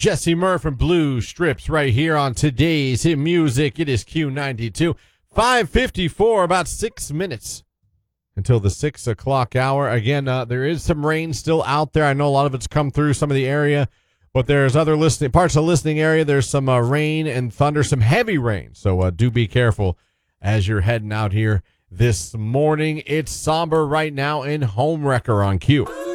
Jesse Murph and Blue Strips right here on today's hit music. It is Q92, 5:54, about 6 minutes until the 6 o'clock hour. Again, there is some rain still out there. I know a lot of it's come through some of the area, but there's other parts of the listening area. There's some rain and thunder, some heavy rain. So do be careful as you're heading out here this morning. It's somber right now in Homewrecker on Q.